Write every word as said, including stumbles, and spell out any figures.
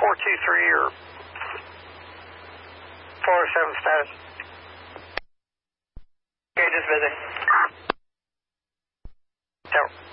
four two three or four oh seven status. Okay, just visiting. Tower.